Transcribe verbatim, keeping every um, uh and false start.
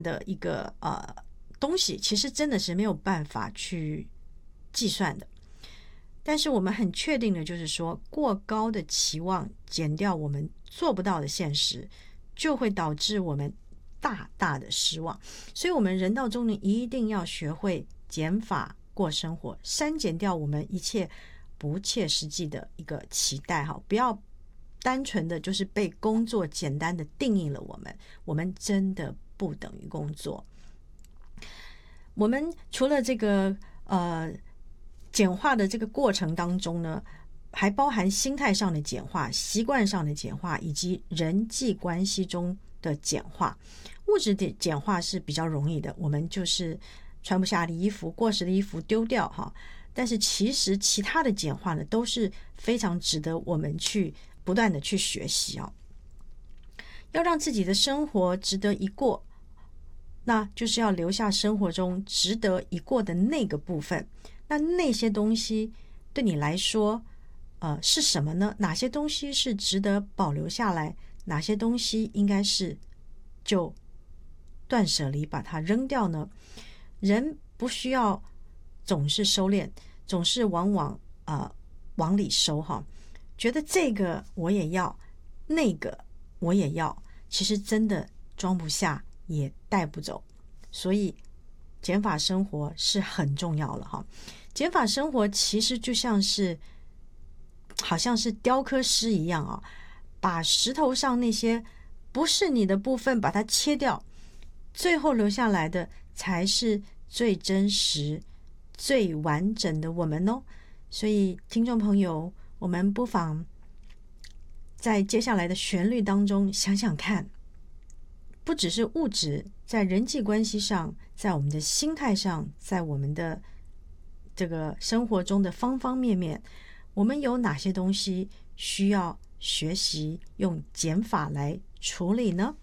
的一个呃东西，其实真的是没有办法去计算的。但是我们很确定的就是说，过高的期望减掉我们做不到的现实，就会导致我们大大的失望。所以我们人到中年一定要学会减法过生活，删减掉我们一切不切实际的一个期待，不要单纯的就是被工作简单的定义了我们，我们真的不等于工作。我们除了这个呃简化的这个过程当中呢，还包含心态上的简化、习惯上的简化，以及人际关系中的简化。物质的简化是比较容易的，我们就是穿不下的衣服、过时的衣服丢掉哈。但是其实其他的简化呢，都是非常值得我们去不断的去学习啊。要让自己的生活值得一过，那就是要留下生活中值得一过的那个部分。那那些东西对你来说，呃，是什么呢？哪些东西是值得保留下来？哪些东西应该是就断舍离，把它扔掉呢？人不需要总是收敛，总是往往呃往里收哈。觉得这个我也要，那个我也要，其实真的装不下，也带不走。所以减法生活是很重要了哈。减法生活其实就像是好像是雕刻师一样啊，把石头上那些不是你的部分把它切掉，最后留下来的才是最真实最完整的我们哦。所以听众朋友，我们不妨在接下来的旋律当中想想看，不只是物质，在人际关系上，在我们的心态上，在我们的这个生活中的方方面面，我们有哪些东西需要学习用减法来处理呢？